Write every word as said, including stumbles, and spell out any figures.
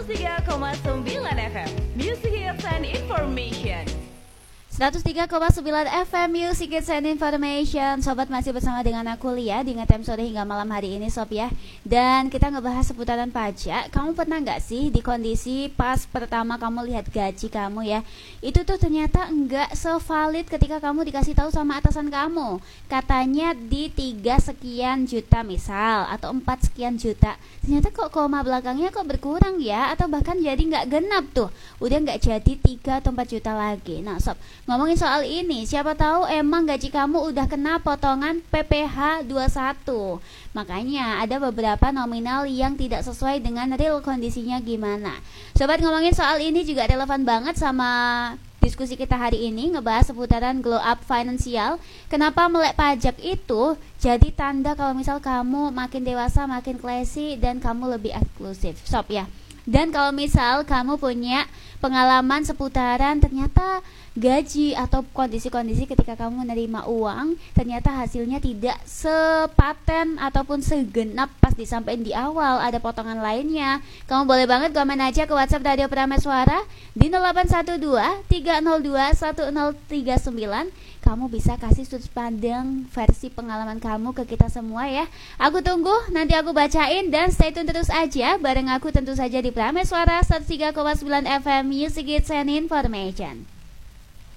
tiga koma sembilan F M Music Hits and Information. seratus tiga koma sembilan F M Music Hits and Information. Sobat, masih bersama dengan aku Lia di Ngetem Sore hingga malam hari ini Sob ya. Dan kita ngebahas seputaran pajak. Kamu pernah gak sih di kondisi pas pertama kamu lihat gaji kamu ya, itu tuh ternyata enggak sevalid ketika kamu dikasih tahu sama atasan kamu. Katanya di tiga sekian juta misal, atau empat sekian juta. Ternyata kok koma belakangnya kok berkurang ya, atau bahkan jadi gak genap tuh, udah gak jadi tiga atau empat juta lagi. Nah Sob, ngomongin soal ini, siapa tahu emang gaji kamu udah kena potongan P P H dua puluh satu. Makanya ada beberapa nominal yang tidak sesuai dengan real kondisinya gimana. Sobat, ngomongin soal ini juga relevan banget sama diskusi kita hari ini, ngebahas seputaran glow up finansial. Kenapa melek pajak itu jadi tanda kalau misal kamu makin dewasa, makin classy, dan kamu lebih eksklusif Sob ya. Dan kalau misal kamu punya pengalaman seputaran ternyata gaji atau kondisi-kondisi ketika kamu menerima uang ternyata hasilnya tidak sepaten ataupun segenap pas disampaikan di awal, ada potongan lainnya, kamu boleh banget komen aja ke WhatsApp Radio Prameswara di nol delapan satu dua tiga nol dua satu nol tiga sembilan. Kamu bisa kasih sudut pandang versi pengalaman kamu ke kita semua ya. Aku tunggu, nanti aku bacain, dan stay tune terus aja bareng aku tentu saja di Prameswara seratus tiga koma sembilan F M Music Hits and Information.